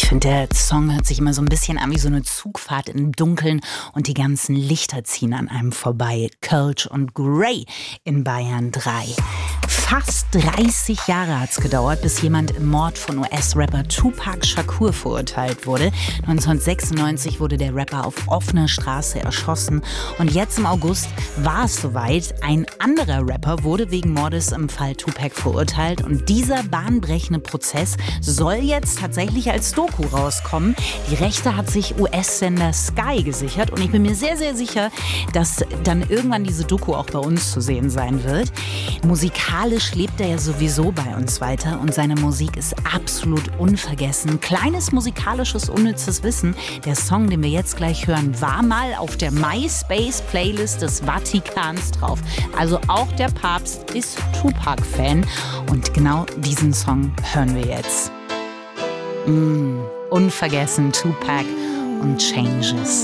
Ich finde, der Song hört sich immer so ein bisschen an wie so eine Zugfahrt im Dunkeln und die ganzen Lichter ziehen an einem vorbei. Kölsch und Grey in Bayern 3. Fast 30 Jahre hat es gedauert, bis jemand im Mord von US-Rapper Tupac Shakur verurteilt wurde. 1996 wurde der Rapper auf offener Straße erschossen. Und jetzt im August war es soweit. Ein anderer Rapper wurde wegen Mordes im Fall Tupac verurteilt. Und dieser bahnbrechende Prozess soll jetzt tatsächlich als Doku rauskommen. Die Rechte hat sich US-Sender Sky gesichert. Und ich bin mir sehr, sehr sicher, dass dann irgendwann diese Doku auch bei uns zu sehen sein wird. Musikalisch lebt er ja sowieso bei uns weiter und seine Musik ist absolut unvergessen. Kleines musikalisches, unnützes Wissen. Der Song, den wir jetzt gleich hören, war mal auf der MySpace-Playlist des Vatikans drauf. Also auch der Papst ist Tupac-Fan und genau diesen Song hören wir jetzt. Unvergessen Tupac und Changes.